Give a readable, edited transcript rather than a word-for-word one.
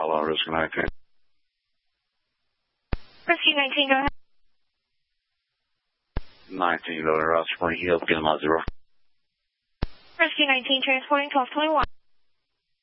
Hello, Rescue 19. Rescue 19, go ahead. 19, go to Route Spring Hill, get him out 0. Rescue 19, transporting 1221.